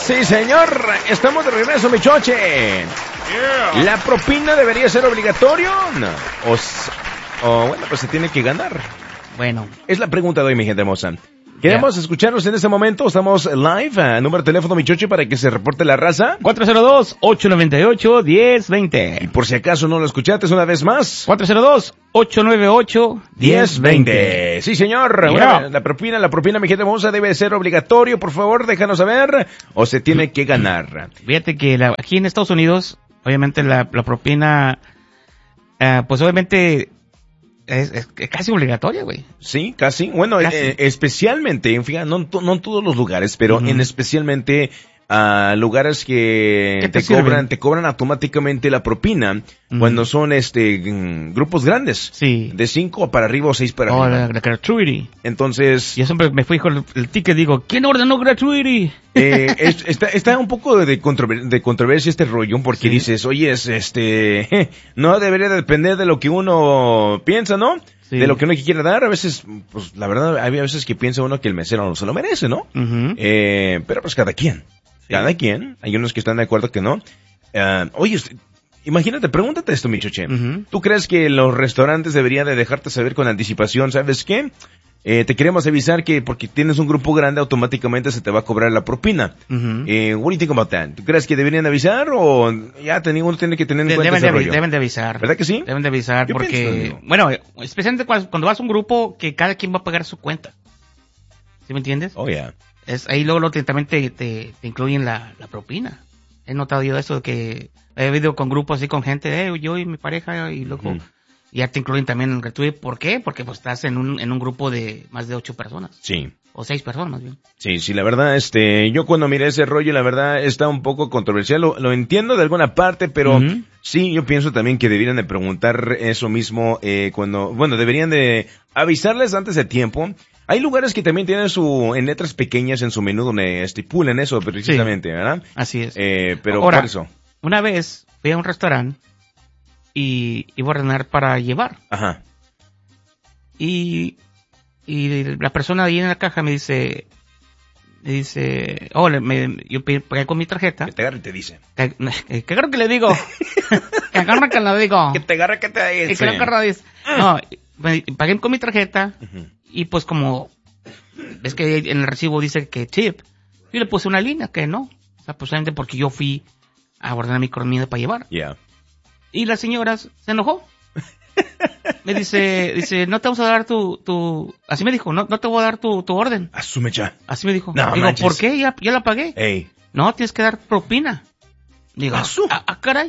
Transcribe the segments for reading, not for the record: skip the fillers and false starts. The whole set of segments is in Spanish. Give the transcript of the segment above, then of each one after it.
Sí, señor. Estamos de regreso, mi choche. Yeah. ¿La propina debería ser obligatorio? No. O bueno, pues se tiene que ganar. Bueno. Es la pregunta de hoy, mi gente hermosa. Queremos escucharnos en este momento. Estamos live. Número de teléfono, mi choche, para que se reporte la raza. 402-898-1020. Y por si acaso no lo escuchaste una vez más. 402-898-1020. Sí, señor. Yeah. Bueno, la propina, mi gente hermosa, debe ser obligatorio. Por favor, déjanos saber. ¿O se tiene que ganar? Fíjate que aquí en Estados Unidos, obviamente la propina, pues obviamente es casi obligatoria, güey. Sí, casi. Bueno, especialmente, fíjate, no en todos los lugares, pero en especialmente lugares que te cobran automáticamente la propina cuando son grupos grandes. Sí. De 5 para arriba o 6 para arriba. La gratuity. Entonces, Yo siempre me fui con el ticket, digo, ¿quién ordenó gratuity? está un poco de controversia este rollo, porque dices, oye, no debería depender de lo que uno piensa, ¿no? Sí. De lo que uno quiere dar. A veces, pues la verdad, hay veces que piensa uno que el mesero no se lo merece, ¿no? Pero pues cada quien. Cada quien. Hay unos que están de acuerdo que no. Oye, imagínate, pregúntate esto, mi choche. ¿Tú crees que los restaurantes deberían de dejarte saber con anticipación? ¿Sabes qué? Te queremos avisar que porque tienes un grupo grande, automáticamente se te va a cobrar la propina. What do you think about that? ¿Tú crees que deberían avisar o ya uno tiene que tener en cuenta ese rollo? Deben de avisar. ¿Verdad que sí? Deben de avisar. Yo porque, bueno, especialmente cuando vas a un grupo que cada quien va a pagar su cuenta. ¿Sí me entiendes? Oh, yeah. Ahí luego también te incluyen la propina. He notado yo eso, que he vivido con grupos así, con gente, yo y mi pareja, y luego ya te incluyen también el gratuito. ¿Por qué? Porque pues estás en un grupo de más de 8 personas. Sí. O 6 personas, más bien. Sí, la verdad, yo cuando miré ese rollo, la verdad, está un poco controversial. Lo entiendo de alguna parte, pero sí, yo pienso también que deberían de preguntar eso mismo deberían de avisarles antes de tiempo. Hay lugares que también tienen en letras pequeñas en su menú donde estipulan eso precisamente, sí. ¿Verdad? Así es. Pero ahora, por eso. Una vez fui a un restaurante y iba a ordenar para llevar. Ajá. Y la persona ahí en la caja me dice, yo pagué con mi tarjeta. Que te agarre y te dice. Que agarre que le digo. Que agarre que le digo. Que te agarre que te dice. Que agarre dice. No, pagué con mi tarjeta. Y pues como, ves que en el recibo dice que tip, yo le puse una línea que no. O sea, pues solamente porque yo fui a ordenar mi comida para llevar. Yeah. Y la señora se enojó. Me dice, no te vamos a dar así me dijo, no te voy a dar tu orden. Asume ya. Así me dijo. No, digo, manches. ¿por qué? Ya la pagué. Ey. No, tienes que dar propina. Digo, caray.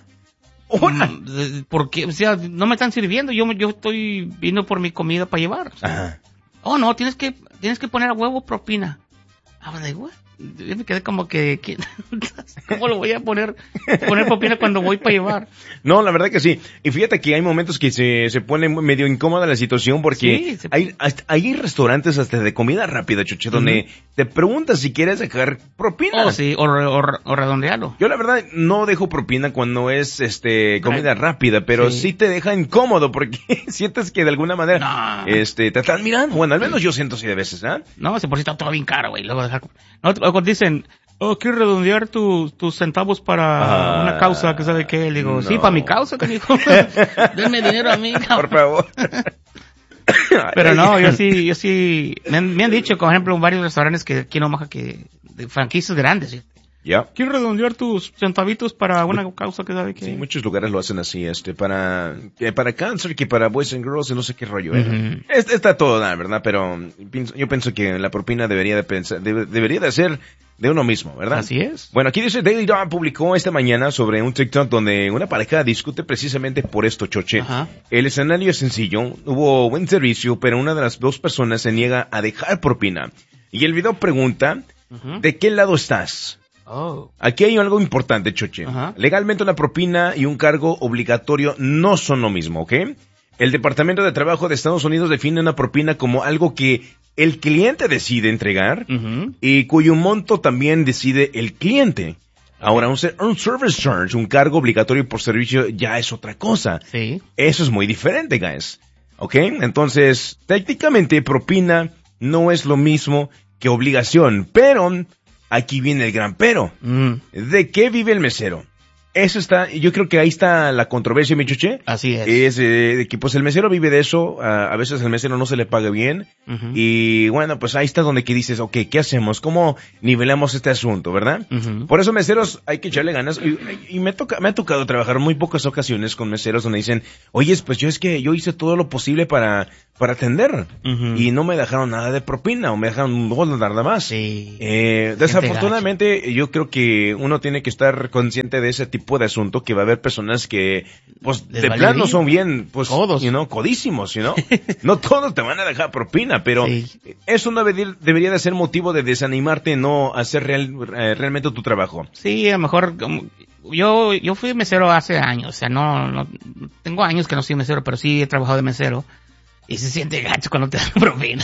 Porque, o sea, no me están sirviendo, yo estoy vino por mi comida para llevar. O sea, ajá. Oh, no, tienes que poner a huevo propina. Digo, yo me quedé como que ¿cómo lo voy a poner propina cuando voy para llevar? No, la verdad que sí. Y fíjate que hay momentos que se pone medio incómoda la situación porque sí, hay restaurantes hasta de comida rápida, Chuche, donde te preguntas si quieres dejar propina. Oh, sí, o redondearlo. Yo la verdad no dejo propina cuando es comida rápida, pero sí te deja incómodo porque sientes que de alguna manera te están mirando. Bueno, al menos yo siento así de veces, ¿ah? No, por si está todo bien caro, güey. Luego cuando dicen, quiero redondear tus centavos para una causa, que sabe qué, le digo, sí, para mi causa, que dijo, denme dinero a mí, por favor. Pero no, yo sí, me han dicho, por ejemplo, en varios restaurantes que aquí en Omaha, que de franquicias grandes, ¿sí? Yeah. Quiero redondear tus centavitos para una causa que sabe que... Sí, muchos lugares lo hacen así, para cáncer, que para boys and girls, no sé qué rollo, Está todo, la verdad, pero yo pienso que la propina debería de ser de uno mismo, ¿verdad? Así es. Bueno, aquí dice Daily Dog publicó esta mañana sobre un TikTok donde una pareja discute precisamente por esto, Choche. Ajá. El escenario es sencillo, hubo buen servicio, pero una de las dos personas se niega a dejar propina. Y el video pregunta, ¿de qué lado estás? Oh. Aquí hay algo importante, Choche. Legalmente una propina y un cargo obligatorio no son lo mismo, ¿ok? El Departamento de Trabajo de Estados Unidos define una propina como algo que el cliente decide entregar y cuyo monto también decide el cliente. Ahora, un service charge, un cargo obligatorio por servicio, ya es otra cosa. Sí. Eso es muy diferente, guys. ¿Ok? Entonces, técnicamente propina no es lo mismo que obligación, pero aquí viene el gran pero. ¿De qué vive el mesero? Eso está, yo creo que ahí está la controversia, mi chuche. Así es. Es de que pues el mesero vive de eso, a veces el mesero no se le paga bien, y bueno, pues ahí está donde que dices, ok, ¿qué hacemos? ¿Cómo nivelamos este asunto, verdad? Por eso meseros hay que echarle ganas, y me ha tocado trabajar muy pocas ocasiones con meseros donde dicen, oye, pues yo hice todo lo posible para atender, y no me dejaron nada de propina, o me dejaron $1 nada más. Sí. Desafortunadamente, yo creo que uno tiene que estar consciente de ese tipo de asunto, que va a haber personas que, pues, de plano son bien, pues, codísimos, No todos te van a dejar propina, pero eso no debería de ser motivo de desanimarte, no hacer realmente tu trabajo. Sí, a lo mejor, yo fui mesero hace años, o sea, no, tengo años que no soy mesero, pero sí he trabajado de mesero. Y se siente gacho cuando te dan propina.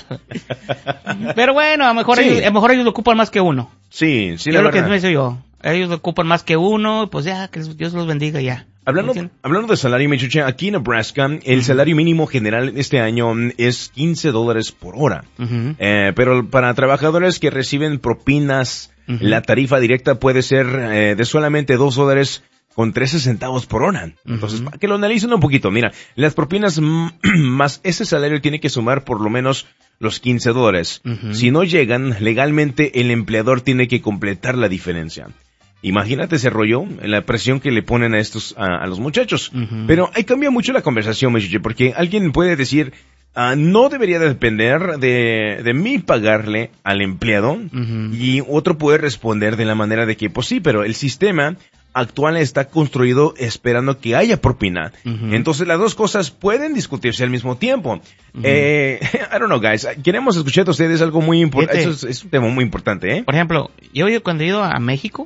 Pero bueno, a lo mejor ellos lo ocupan más que uno. Sí, la verdad. Es lo que me hice yo. Ellos lo ocupan más que uno, pues ya, que Dios los bendiga ya. Hablando de salario, mi chuche, aquí en Nebraska, el salario mínimo general este año es $15 por hora. Pero para trabajadores que reciben propinas, la tarifa directa puede ser de solamente $2 con 13 centavos por hora. Entonces, para que lo analicen un poquito, mira, las propinas más ese salario tiene que sumar por lo menos los $15. Si no llegan, legalmente el empleador tiene que completar la diferencia. Imagínate ese rollo, la presión que le ponen a los muchachos. Pero ahí cambia mucho la conversación, Mechiche, porque alguien puede decir, no debería depender de mí pagarle al empleado, y otro puede responder de la manera de que, pues sí, pero el sistema actual está construido esperando que haya propina. Entonces las dos cosas pueden discutirse al mismo tiempo. I don't know, guys. Queremos escuchar de ustedes algo muy importante. Eso es un tema muy importante, ¿eh? Por ejemplo, yo cuando he ido a México,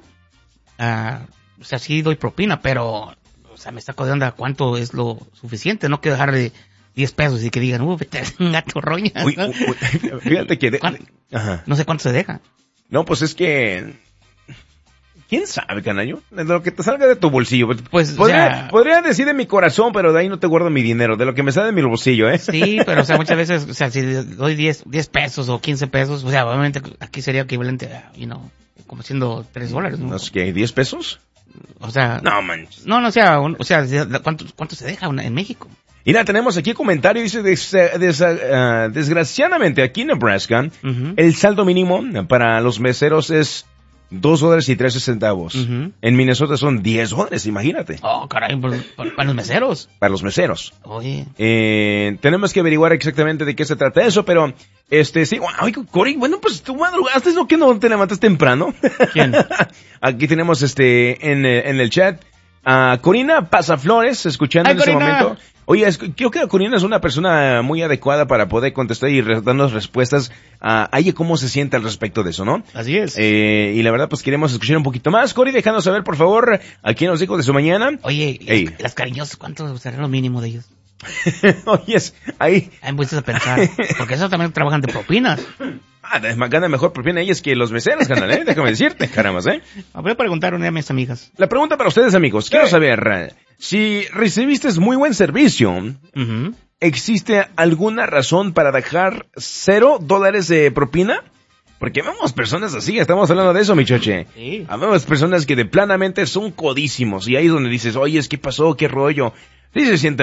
o sea, sí doy propina, pero, o sea, me saco de onda cuánto es lo suficiente. No quiero dejarle 10 pesos y que digan, vete un gato roña. Fíjate que... No sé cuánto se deja. No, pues es que... ¿Quién sabe, canayo? De lo que te salga de tu bolsillo. Pues, podría decir de mi corazón, pero de ahí no te guardo mi dinero. De lo que me sale de mi bolsillo, ¿eh? Sí, pero, o sea, muchas veces, o sea, si doy 10 pesos o 15 pesos, o sea, obviamente aquí sería equivalente a, como siendo $3, ¿no? ¿No es que 10 pesos? O sea... No, manches. No, o sea, ¿cuánto se deja en México? Mira, tenemos aquí comentario, dice, desgraciadamente aquí en Nebraska, el saldo mínimo para los meseros es $2.13. En Minnesota son $10, imagínate. Oh, caray, ¿para los meseros? Para los meseros. Oye. Tenemos que averiguar exactamente de qué se trata eso, pero, sí, ay, Cory, bueno, pues tú madrugaste, ¿no? ¿Que no te levantas temprano? ¿Quién? Aquí tenemos, en el chat, a Corina Pasaflores, escuchando en este momento. Oye, creo que Corina es una persona muy adecuada para poder contestar y darnos respuestas a ella cómo se siente al respecto de eso, ¿no? Así es. Y la verdad, pues queremos escuchar un poquito más. Cori, déjanos saber, por favor, a quién nos dijo de su mañana. Oye, las cariñosas, ¿cuánto será lo mínimo de ellos? Oye, ahí. Ahí empiezas a pensar, porque esos también trabajan de propinas. Gana mejor propina ellas que los meseros ganan, ¿eh? Déjame decirte, caramba, ¿eh? Voy a preguntar una de mis amigas. La pregunta para ustedes, amigos. Quiero saber, si recibiste muy buen servicio, ¿existe alguna razón para dejar $0 de propina? Porque vemos personas así, estamos hablando de eso, mi choche. Sí. Vemos personas que de planamente son codísimos, y ahí es donde dices, oye, ¿qué pasó? ¿Qué rollo? Sí, se siente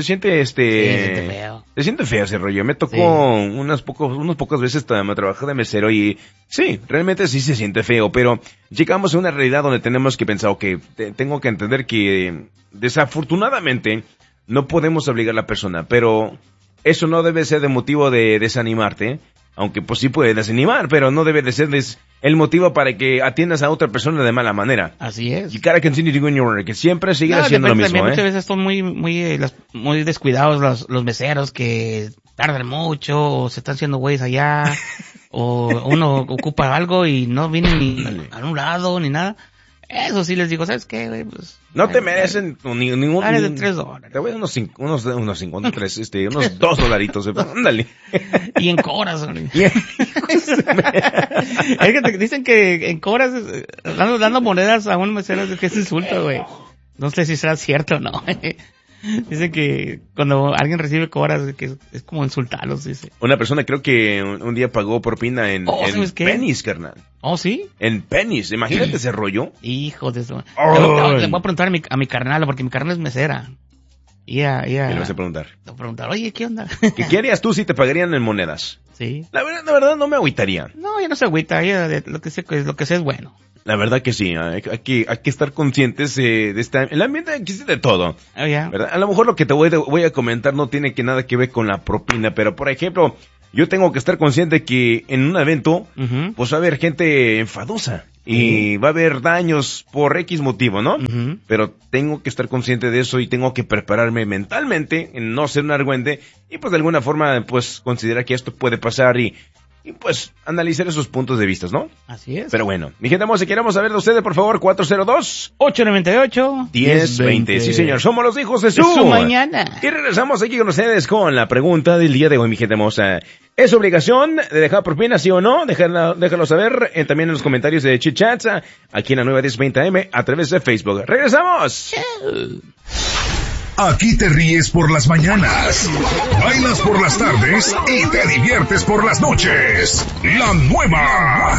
feo. Se siente feo ese rollo. Me tocó unas pocas veces me trabajé de mesero y sí, realmente sí se siente feo, pero llegamos a una realidad donde tenemos que pensar, ok, tengo que entender que desafortunadamente no podemos obligar a la persona, pero eso no debe ser de motivo de desanimarte. Aunque pues sí puede desanimar, pero no debe de ser el motivo para que atiendas a otra persona de mala manera. Así es. You gotta continue doing your work, que siempre sigue haciendo lo mismo, también muchas veces son muy descuidados los meseros, que tardan mucho, o se están haciendo güeyes allá, o uno ocupa algo y no viene ni a un lado ni nada. Eso sí les digo, ¿sabes qué, güey? Pues, no te merecen ningún... Dale de $3. Te voy a unos $2, ándale. Y en coras, güey. Es que te dicen que en coras, dando monedas a un mesero, es que es insulto, güey. No sé si será cierto o no. Dice que cuando alguien recibe cobras, que es como insultarlos, dice. Una persona creo que un día pagó propina en pennies, carnal. ¿Oh, sí? En pennies, imagínate ese rollo. Hijo de eso. Le voy a preguntar a mi carnal, porque mi carnal es mesera. ¿Qué le vas a preguntar? Le voy a preguntar, oye, ¿qué onda? ¿Qué harías tú si te pagarían en monedas? Sí. La verdad no me agüitaría. No, ya no se agüita, lo que sé es bueno. La verdad que sí, hay que estar conscientes de el ambiente existe de todo. Oh, yeah. ¿Verdad? A lo mejor lo que te voy a comentar no tiene nada que ver con la propina, pero por ejemplo, yo tengo que estar consciente que en un evento, pues va a haber gente enfadosa y va a haber daños por X motivo, ¿no? Pero tengo que estar consciente de eso y tengo que prepararme mentalmente en no ser un argüende y pues de alguna forma pues considerar que esto puede pasar y pues analizar esos puntos de vista, ¿no? Así es. Pero bueno, mi gente, si queremos saber de ustedes, por favor, 402-898-1020. Sí, señor, somos los hijos de su mañana. Y regresamos aquí con ustedes con la pregunta del día de hoy, mi gente hermosa. ¿Es obligación de dejar propina, sí o no? Déjalo saber también en los comentarios de Chit Chats, aquí en la nueva 1020 AM, a través de Facebook. ¡Regresamos! Aquí te ríes por las mañanas, bailas por las tardes y te diviertes por las noches. La nueva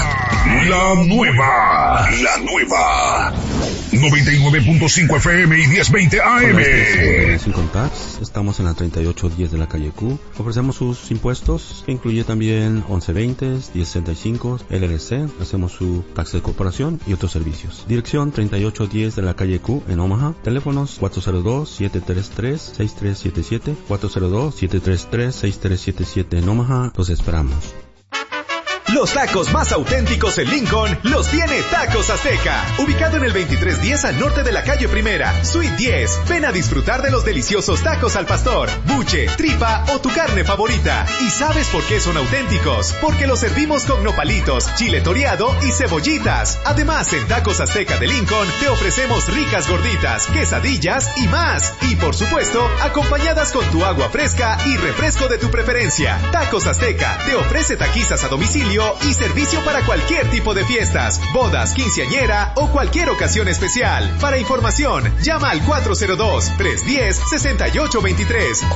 99.5 FM y 1020 AM. Sin Tax, estamos en la 3810 de la calle Q. Ofrecemos sus impuestos, que incluye también 1120, 1065, LLC. Hacemos su tax de corporación y otros servicios. Dirección 3810 de la calle Q en Omaha. Teléfonos 402-733-6377, 402-733-6377 en Omaha. Los esperamos. Los tacos más auténticos en Lincoln los tiene Tacos Azteca. Ubicado en el 2310 al norte de la calle Primera, Suite 10. Ven a disfrutar de los deliciosos tacos al pastor, buche, tripa o tu carne favorita. ¿Y sabes por qué son auténticos? Porque los servimos con nopalitos, chile toreado y cebollitas. Además, en Tacos Azteca de Lincoln te ofrecemos ricas gorditas, quesadillas y más. Y por supuesto, acompañadas con tu agua fresca y refresco de tu preferencia. Tacos Azteca te ofrece taquizas a domicilio y servicio para cualquier tipo de fiestas, bodas, quinceañera o cualquier ocasión especial. Para información, llama al 402-310-6823,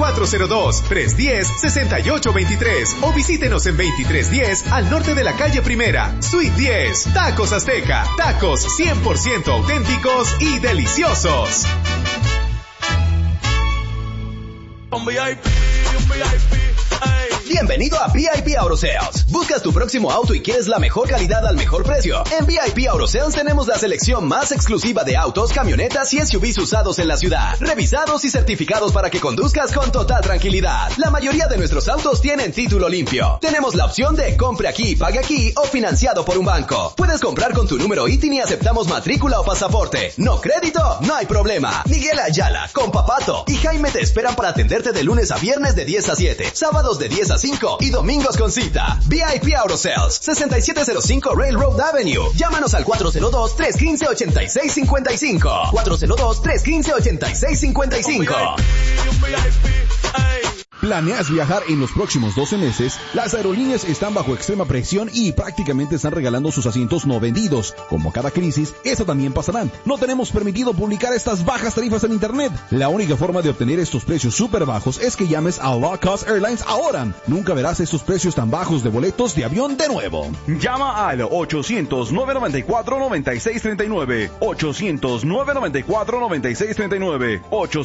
402-310-6823 o visítenos en 2310 al norte de la calle Primera, Suite 10. Tacos Azteca, tacos 100% auténticos y deliciosos. Bienvenido a VIP Auto Sales. ¿Buscas tu próximo auto y quieres la mejor calidad al mejor precio? En VIP Auto Sales tenemos la selección más exclusiva de autos, camionetas y SUVs usados en la ciudad, revisados y certificados para que conduzcas con total tranquilidad. La mayoría de nuestros autos tienen título limpio. Tenemos la opción de compre aquí, pague aquí o financiado por un banco. Puedes comprar con tu número ITIN y aceptamos matrícula o pasaporte. ¿No crédito? No hay problema. Miguel Ayala, Compa Pato y Jaime te esperan para atenderte de lunes a viernes de 10 a 7, sábados de 10 a 5 y domingos con cita. VIP Auto Sales, 6705 Railroad Avenue. Llámanos al 402-315-8655. 402-315-8655. ¿Planeas viajar en los próximos 12 meses? Las aerolíneas están bajo extrema presión y prácticamente están regalando sus asientos no vendidos. Como cada crisis, eso también pasará. No tenemos permitido publicar estas bajas tarifas en internet. La única forma de obtener estos precios súper bajos es que llames a Low Cost Airlines ahora. Nunca verás estos precios tan bajos de boletos de avión de nuevo. Llama al 800-994-9639. 800-994-9639.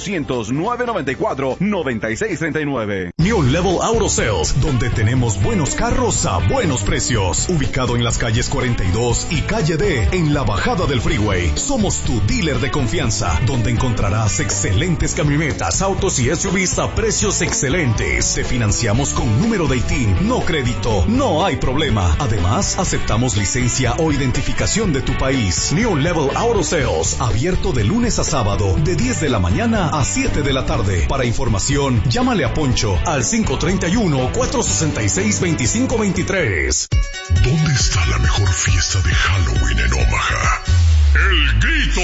800-994-9639. New Level Auto Sales, donde tenemos buenos carros a buenos precios. Ubicado en las calles 42 y calle D, en la bajada del freeway. Somos tu dealer de confianza, donde encontrarás excelentes camionetas, autos y SUVs a precios excelentes. Te financiamos con número de ITIN, no crédito, no hay problema. Además, aceptamos licencia o identificación de tu país. New Level Auto Sales, abierto de lunes a sábado, de 10 de la mañana a 7 de la tarde. Para información, llámale a Poncho al 531-466-2523. ¿Dónde está la mejor fiesta de Halloween en Omaha? ¡El Grito!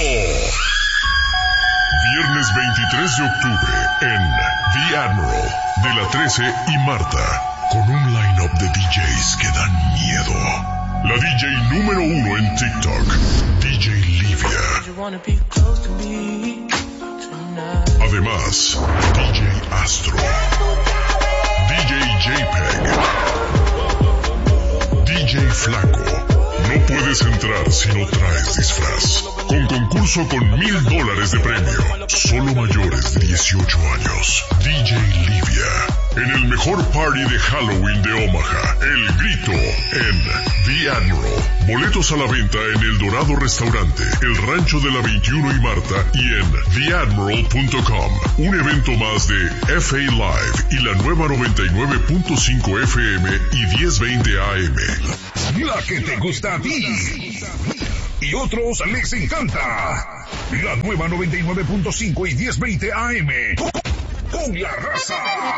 Viernes 23 de octubre en The Admiral, de la 13 y Marta, con un line-up de DJs que dan miedo. La DJ número 1 en TikTok, DJ Livia. Además, DJ Astro, DJ JPEG, DJ Flaco. No puedes entrar si no traes disfraz. Con concurso con $1,000 de premio. Solo mayores de 18 años. DJ Livia. En el mejor party de Halloween de Omaha. El Grito en The Admiral. Boletos a la venta en El Dorado Restaurante, El Rancho de la 21 y Marta y en theadmiral.com. Un evento más de FA Live y la nueva 99.5 FM y 1020 AM. La que te gusta a ti y otros les encanta. La nueva 99.5 y 1020 AM. Con la raza.